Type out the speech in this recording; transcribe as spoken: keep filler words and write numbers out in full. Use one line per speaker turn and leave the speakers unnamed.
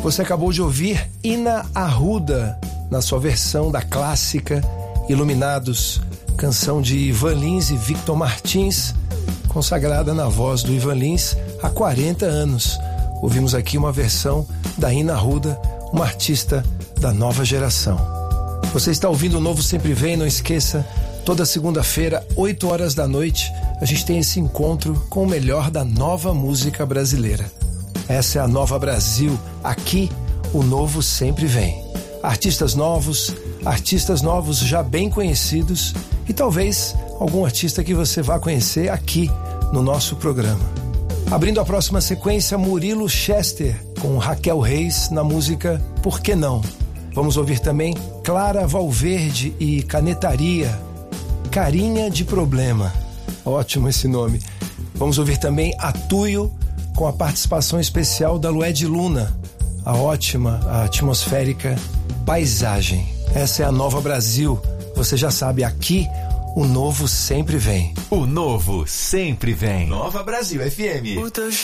Você acabou de ouvir Ina Arruda, na sua versão da clássica Iluminados, canção de Ivan Lins e Victor Martins, consagrada na voz do Ivan Lins há quarenta anos. Ouvimos aqui uma versão da Ina Arruda, uma artista da nova geração. Você está ouvindo o Novo Sempre Vem, não esqueça, toda segunda-feira, oito horas da noite, a gente tem esse encontro com o melhor da nova música brasileira. Essa é a Nova Brasil, aqui o Novo Sempre Vem. Artistas novos, artistas novos já bem conhecidos e talvez algum artista que você vá conhecer aqui no nosso programa. Abrindo a próxima sequência, Murilo Chester com Raquel Reis na música Por Que Não? Vamos ouvir também Clara Valverde e Canetaria, Carinha de Problema. Ótimo esse nome. Vamos ouvir também Atuio com a participação especial da Lued Luna, a ótima, a atmosférica Paisagem. Essa é a Nova Brasil. Você já sabe, aqui o novo sempre vem.
O novo sempre vem. Nova Brasil F M.